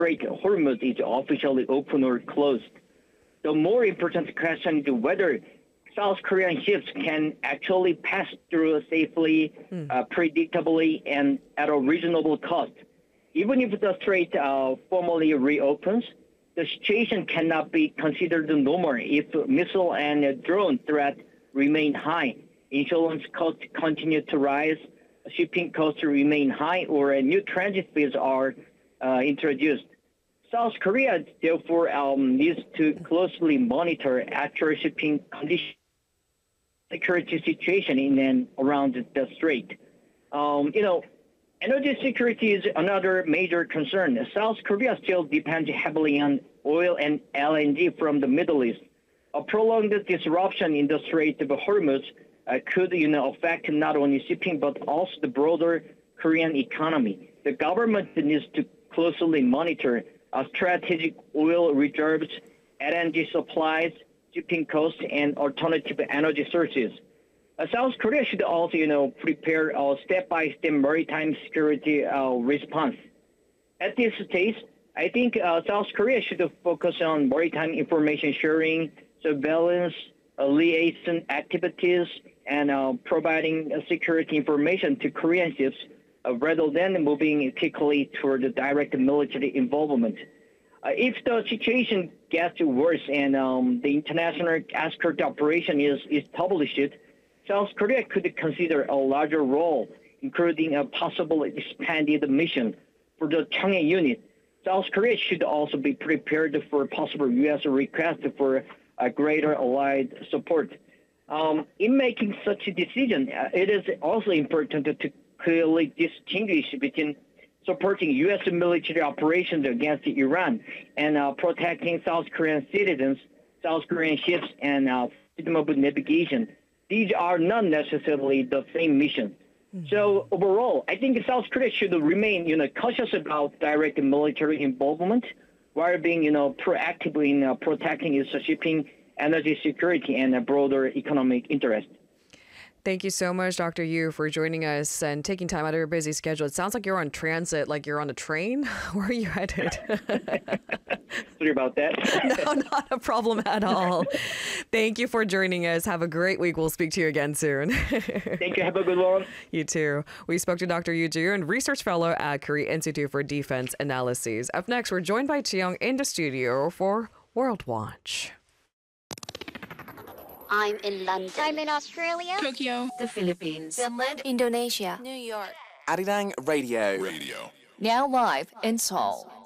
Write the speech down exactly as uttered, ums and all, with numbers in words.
Strait of Hormuz is officially open or closed. The more important question is whether South Korean ships can actually pass through safely, mm. uh, predictably, and at a reasonable cost. Even if the strait uh, formally reopens, the situation cannot be considered normal if missile and drone threats remain high, insurance costs continue to rise, shipping costs remain high, or new transit fees are uh, introduced. South Korea, therefore, um, needs to closely monitor actual shipping conditions, security situation in and around the strait. Um, you know, energy security is another major concern. South Korea still depends heavily on oil and L N G from the Middle East. A prolonged disruption in the Strait of Hormuz uh, could, you know, affect not only shipping but also the broader Korean economy. The government needs to closely monitor uh, strategic oil reserves, L N G supplies, shipping costs, and alternative energy sources. Uh, South Korea should also, you know, prepare a step-by-step maritime security uh, response. At this stage, I think uh, South Korea should focus on maritime information sharing, surveillance, uh, liaison activities, and uh, providing uh, security information to Korean ships uh, rather than moving quickly toward the direct military involvement. Uh, if the situation gets worse and um, the international escort operation is established, South Korea could consider a larger role, including a possible expanded mission for the Chang'e unit. South Korea should also be prepared for possible U S request for a greater allied support. Um, in making such a decision, uh, it is also important to clearly distinguish between supporting U S military operations against Iran and uh, protecting South Korean citizens, South Korean ships, and uh, freedom of navigation. These are not necessarily the same mission. Mm-hmm. So overall, I think South Korea should remain, you know, cautious about direct military involvement, while being, you know, proactive in uh, protecting its shipping, energy security, and a broader economic interest. Thank you so much, Doctor Yu, for joining us and taking time out of your busy schedule. It sounds like you're on transit, like you're on a train. Where are you headed? Sorry about that. No, not a problem at all. Thank you for joining us. Have a great week. We'll speak to you again soon. Thank you. Have a good one. You too. We spoke to Doctor Yu Ji-yoon, research fellow at Korea Institute for Defense Analyses. Up next, we're joined by Chiyoung in the studio for World Watch. I'm in London. I'm in Australia. Tokyo. The Philippines. Finland. Indonesia. New York. Arirang Radio. Radio. Now live in Seoul.